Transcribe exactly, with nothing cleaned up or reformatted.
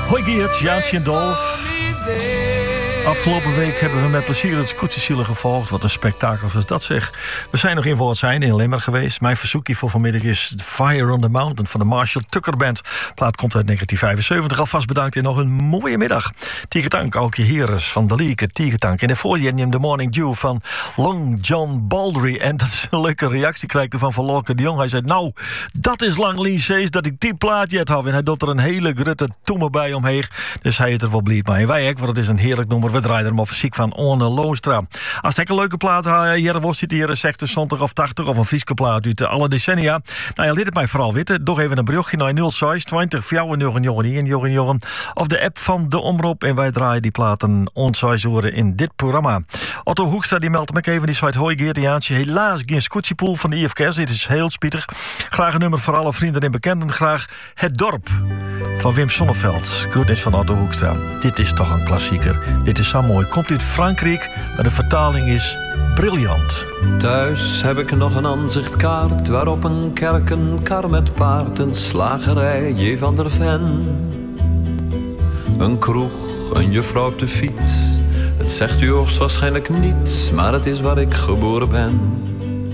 Hoi Geert, Jaansje en Dolf. Afgelopen week hebben we met plezier het Scootsezielen gevolgd. Wat een spektakel was dat zeg. We zijn nog in voor het zijn in Limmer geweest. Mijn verzoekje voor vanmiddag is Fire on the Mountain van de Marshall Tucker Band. De plaat komt uit negentien vijfenzeventig. Alvast bedankt en nog een mooie middag. Tiegetank, Aukje Heres van de Lieke, Tiegetank. En daarvoor je neemt de Morning Dew van Long John Baldry. En dat is een leuke reactie krijg ik van Van Lorke de Jong. Hij zei, nou, dat is lang Lies dat ik die plaat jet had. En hij doet er een hele grutte toemer bij omheen. Dus hij is er wel blij mee. En wij ook, want het is een heerlijk nummer. We draaien hem op fysiek van Orne Loonstra. Als het een leuke plaat hier was, zit hier zestig, zestig of tachtig of een Frieske plaat uit alle decennia. Nou ja, liet het mij vooral weten. Doe even een berichtje naar nul zes twintig vijfennegentig negen of de app van de Omroep. En wij draaien die platen ons horen in dit programma. Otto Hoekstra die meldt me even. Die zei, hoi Geert, Jaantje. Helaas geen scootiepool van de I F K S. Dit is heel spietig. Graag een nummer voor alle vrienden en bekenden. Graag Het Dorp van Wim Sonneveld. Groetnis van Otto Hoekstra. Dit is toch een klassieker. Dit is zo mooi. Komt uit Frankrijk, maar de vertaling is briljant. Thuis heb ik nog een aanzichtkaart waarop een kerk, een kar met paard, een slagerij, J. van der Ven. Een kroeg, een juffrouw op de fiets. Het zegt u hoogstwaarschijnlijk niets, maar het is waar ik geboren ben.